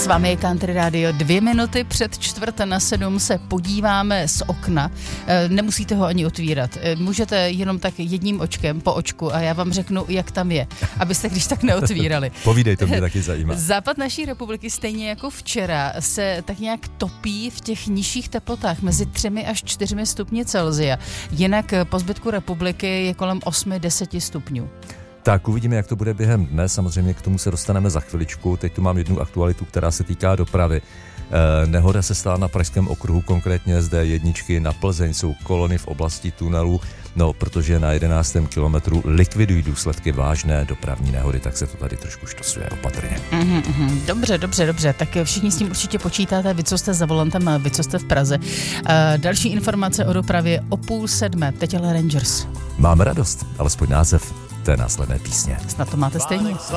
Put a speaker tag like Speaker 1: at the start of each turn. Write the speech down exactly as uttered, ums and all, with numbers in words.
Speaker 1: vámi je Country Radio. Dvě minuty před čtvrt na sedm se podíváme z okna. Nemusíte ho ani otvírat. Můžete jenom tak jedním očkem po očku a já vám řeknu, jak tam je, abyste když tak neotvírali.
Speaker 2: Povídej, to mě taky zajímá.
Speaker 1: Západ naší republiky stejně jako včera se tak nějak topí v těch nižších teplotách mezi třemi až čtyřmi stupni Celsia. Jinak po zbytku republiky je kolem osmi deseti stupňů.
Speaker 2: Tak uvidíme, jak to bude během dne, samozřejmě k tomu se dostaneme za chviličku. Teď tu mám jednu aktualitu, která se týká dopravy. Eh, nehoda se stala na Pražském okruhu, konkrétně z D jedna na Plzeň, jsou kolony v oblasti tunelů, no protože na jedenáctém kilometru likvidují důsledky vážné dopravní nehody, tak se to tady trošku štosuje opatrně.
Speaker 1: Mm, mm, dobře, dobře, dobře, tak všichni s tím určitě počítáte, vy co jste za volantem a vy co jste v Praze. Eh, další informace o dopravě o půl sedmé, teď ale Rangers.
Speaker 2: Máme radost, alespoň název té následné písně.
Speaker 1: Snad to máte stejně.